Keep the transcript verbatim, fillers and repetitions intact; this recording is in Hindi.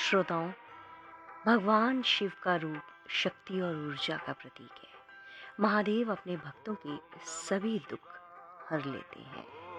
श्रोताओं, भगवान शिव का रूप शक्ति और ऊर्जा का प्रतीक है। महादेव अपने भक्तों के सभी दुख हर लेते हैं।